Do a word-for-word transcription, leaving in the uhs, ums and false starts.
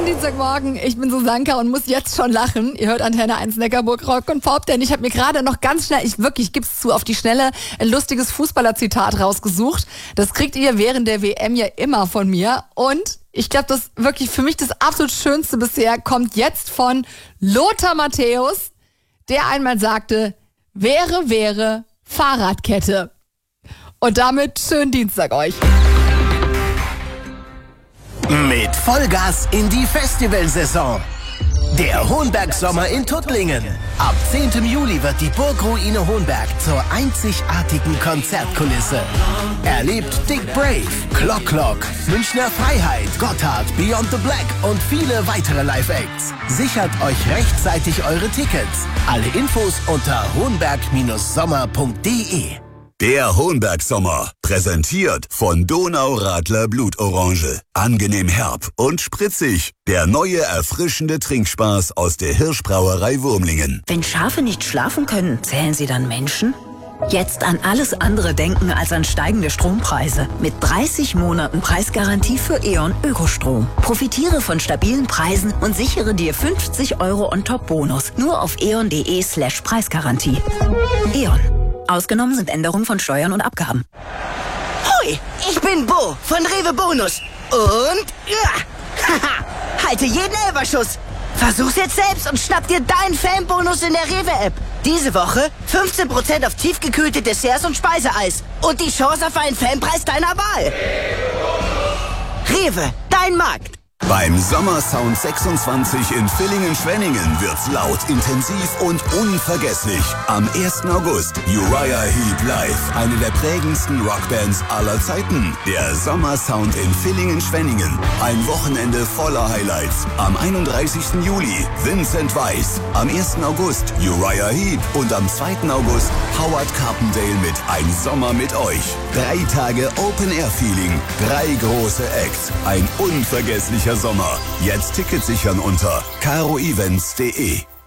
Dienstagmorgen, ich bin Susanka und muss jetzt schon lachen. Ihr hört Antenne eins Neckarburg Rock und Pop, denn ich habe mir gerade noch ganz schnell, ich wirklich, ich gib's zu, auf die Schnelle ein lustiges Fußballer-Zitat rausgesucht. Das kriegt ihr während der W M ja immer von mir. Und ich glaube, das wirklich für mich das absolut Schönste bisher kommt jetzt von Lothar Matthäus, der einmal sagte, wäre, wäre, Fahrradkette. Und damit schönen Dienstag euch. Mit Vollgas in die Festivalsaison. Der Hohnberg-Sommer in Tuttlingen. Ab zehnten Juli wird die Burgruine Hohnberg zur einzigartigen Konzertkulisse. Erlebt Dick Brave, Clock Clock, Münchner Freiheit, Gotthard, Beyond the Black und viele weitere Live-Acts. Sichert euch rechtzeitig eure Tickets. Alle Infos unter hohnberg sommer punkt de. Der Hohnberg-Sommer, präsentiert von Donauradler Blutorange. Angenehm herb und spritzig. Der neue erfrischende Trinkspaß aus der Hirschbrauerei Wurmlingen. Wenn Schafe nicht schlafen können, zählen sie dann Menschen? Jetzt an alles andere denken als an steigende Strompreise. Mit dreißig Monaten Preisgarantie für E.ON Ökostrom. Profitiere von stabilen Preisen und sichere dir fünfzig Euro On-Top-Bonus. Nur auf eon.de slash Preisgarantie. E.ON. Ausgenommen sind Änderungen von Steuern und Abgaben. Hoi, ich bin Bo von Rewe Bonus. Und ja, haha, halte jeden Elferschuss. Versuch's jetzt selbst und schnapp dir deinen Fanbonus in der Rewe-App. Diese Woche fünfzehn Prozent auf tiefgekühlte Desserts und Speiseeis. Und die Chance auf einen Fanpreis deiner Wahl. Rewe, dein Markt. Beim Sommersound sechsundzwanzig in Villingen-Schwenningen wird's laut, intensiv und unvergesslich. Am ersten August Uriah Heep live, eine der prägendsten Rockbands aller Zeiten. Der Sommersound in Villingen-Schwenningen. Ein Wochenende voller Highlights. Am einunddreißigsten Juli Vincent Weiss. Am ersten August Uriah Heep und am zweiten August Howard Carpendale mit Ein Sommer mit euch. Drei Tage Open-Air-Feeling, drei große Acts, ein unvergesslicher Sommer. Jetzt Tickets sichern unter caro events punkt de.